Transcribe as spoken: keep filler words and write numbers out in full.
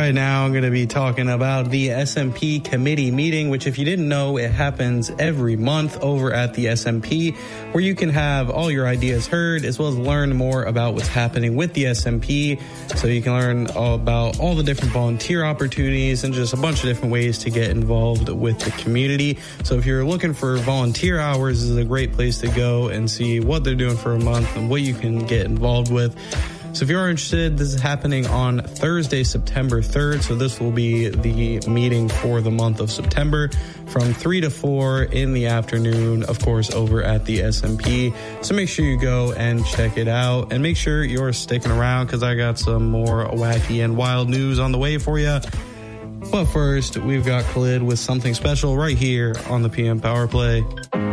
Right now, I'm going to be talking about the S M P committee meeting, which if you didn't know, it happens every month over at the S M P, where you can have all your ideas heard, as well as learn more about what's happening with the S M P. So you can learn all about all the different volunteer opportunities and just a bunch of different ways to get involved with the community. So if you're looking for volunteer hours, this is a great place to go and see what they're doing for a month and what you can get involved with. So if you're interested, this is happening on Thursday, September third. So this will be the meeting for the month of September from three to four in the afternoon, of course, over at the S M P. So make sure you go and check it out, and make sure you're sticking around because I got some more wacky and wild news on the way for you. But first, we've got Khalid with something special right here on the P M Power Play.